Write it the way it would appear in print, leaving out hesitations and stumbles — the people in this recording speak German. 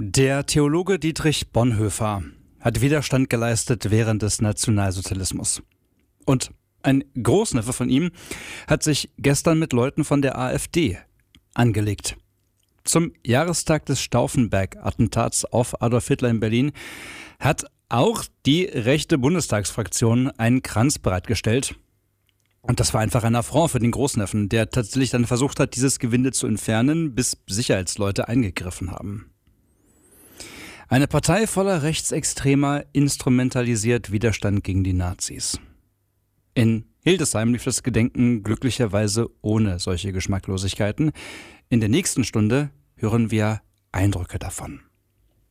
Der Theologe Dietrich Bonhoeffer hat Widerstand geleistet während des Nationalsozialismus. Und ein Großneffe von ihm hat sich gestern mit Leuten von der AfD angelegt. Zum Jahrestag des Stauffenberg-Attentats auf Adolf Hitler in Berlin hat auch die rechte Bundestagsfraktion einen Kranz bereitgestellt. Und das war einfach ein Affront für den Großneffen, der tatsächlich dann versucht hat, dieses Gewinde zu entfernen, bis Sicherheitsleute eingegriffen haben. Eine Partei voller Rechtsextremer instrumentalisiert Widerstand gegen die Nazis. In Hildesheim lief das Gedenken glücklicherweise ohne solche Geschmacklosigkeiten. In der nächsten Stunde hören wir Eindrücke davon.